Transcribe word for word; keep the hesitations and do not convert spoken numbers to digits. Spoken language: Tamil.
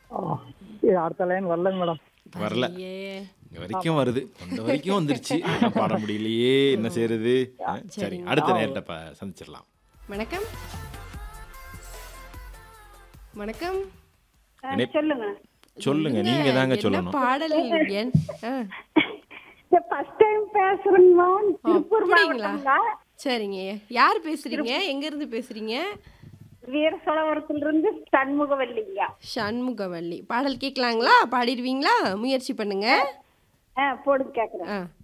ஆ, இது அடுத்த லைன் வரலங்க மேடம். வரல. ஐயே! இங்க வரைக்கும் வருது. அந்த வரைக்கும் வந்துருச்சு. ஆனா பாட முடியலையே! என்ன செய்றது? அ சரி, சரிங்க. அடுத்த ஆ, நேயர்ட்ட ப சந்திச்சிடலாம். வணக்கம். வணக்கம். ஆ, இணைப் சொல்லுங்க. சொல்லுங்க. சொல்லுங்க. நீங்க தாங்க என்ன சொல்லணும். பாடல் என் ஆ. First time பேசுறேங்கம்மா. திருப்பூர் அப்படிங்களா? மாவட்டம்ங்க. சரிங்க. யார் பேசுறீங்க? எங்க இருந்து பேசுறீங்க? வீரசோழபுரத்துல இருந்து சண்முகவல்லிங்க. சண்முகவல்லி. பாடல் கேட்கலாங்களா? பாடிடுவீங்களா? முயற்சி பண்ணுங்க. ஆ, போடுங்க கேக்குறேன். ஆ.